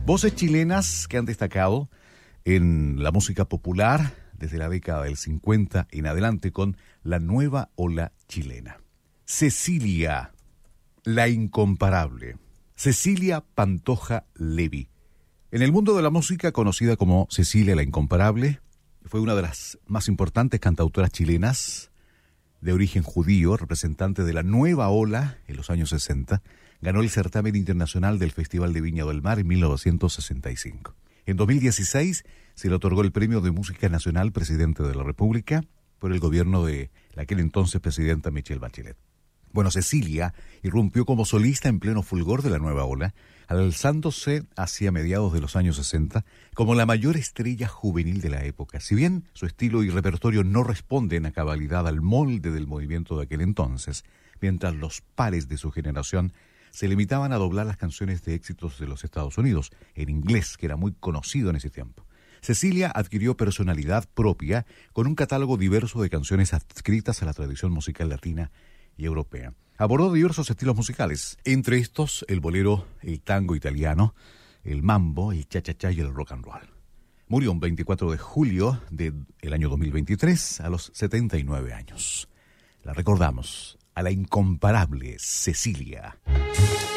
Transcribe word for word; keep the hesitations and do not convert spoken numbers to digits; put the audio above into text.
Voces chilenas que han destacado en la música popular desde la década del cincuenta en adelante con la nueva ola chilena. Cecilia, la incomparable. Cecilia Pantoja Levi. En el mundo de la música, conocida como Cecilia la Incomparable, fue una de las más importantes cantautoras chilenas de origen judío, representante de la nueva ola en los años sesenta. Ganó el certamen internacional del Festival de Viña del Mar en mil novecientos sesenta y cinco. En dos mil dieciséis se le otorgó el Premio de Música Nacional Presidente de la República por el gobierno de la aquel entonces presidenta Michelle Bachelet. Bueno, Cecilia irrumpió como solista en pleno fulgor de la nueva ola, alzándose hacia mediados de los años sesenta como la mayor estrella juvenil de la época. Si bien su estilo y repertorio no responden a cabalidad al molde del movimiento de aquel entonces, mientras los pares de su generación se limitaban a doblar las canciones de éxitos de los Estados Unidos, en inglés, que era muy conocido en ese tiempo. Cecilia adquirió personalidad propia con un catálogo diverso de canciones adscritas a la tradición musical latina y europea. Abordó diversos estilos musicales, entre estos el bolero, el tango italiano, el mambo, el cha-cha-cha y el rock and roll. Murió un veinticuatro de julio del año dos mil veintitrés a los setenta y nueve años. La recordamos a la incomparable Cecilia.